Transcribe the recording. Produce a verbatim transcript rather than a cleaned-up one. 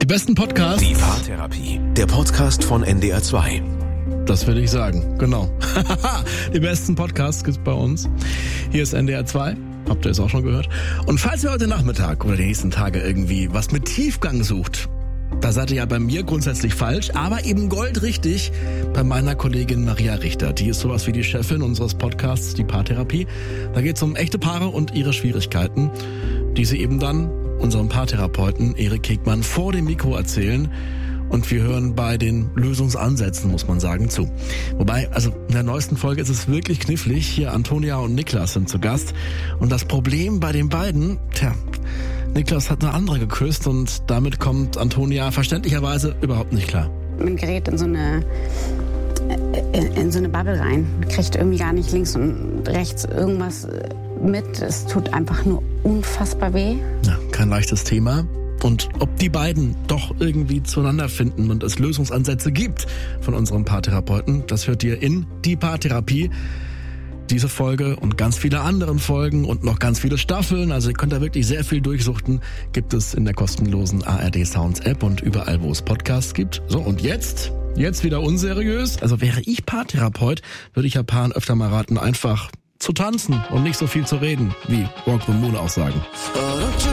besten Podcasts. Die Paartherapie, der Podcast von N D R zwei. Das will ich sagen, genau. Die besten Podcasts gibt's bei uns. Hier ist N D R zwei. Habt ihr es auch schon gehört? Und falls ihr heute Nachmittag oder die nächsten Tage irgendwie was mit Tiefgang sucht, da seid ihr ja bei mir grundsätzlich falsch, aber eben goldrichtig bei meiner Kollegin Maria Richter. Die ist sowas wie die Chefin unseres Podcasts, die Paartherapie. Da geht es um echte Paare und ihre Schwierigkeiten, die sie eben dann unserem Paartherapeuten Erik Hegmann vor dem Mikro erzählen. Und wir hören bei den Lösungsansätzen, muss man sagen, zu. Wobei, also in der neuesten Folge ist es wirklich knifflig. Hier Antonia und Niklas sind zu Gast. Und das Problem bei den beiden, tja, Niklas hat eine andere geküsst und damit kommt Antonia verständlicherweise überhaupt nicht klar. Man gerät in so eine in, in so eine Bubble rein, kriegt irgendwie gar nicht links und rechts irgendwas mit. Es tut einfach nur unfassbar weh. Ja, kein leichtes Thema. Und ob die beiden doch irgendwie zueinander finden und es Lösungsansätze gibt von unserem Paartherapeuten, das hört ihr in die Paartherapie. Diese Folge und ganz viele andere Folgen und noch ganz viele Staffeln, also ihr könnt da wirklich sehr viel durchsuchten, gibt es in der kostenlosen A R D Sounds App und überall, wo es Podcasts gibt. So, und jetzt, jetzt wieder unseriös. Also wäre ich Paartherapeut, würde ich ja Paaren öfter mal raten, einfach zu tanzen und nicht so viel zu reden, wie Walk the Moon auch sagen.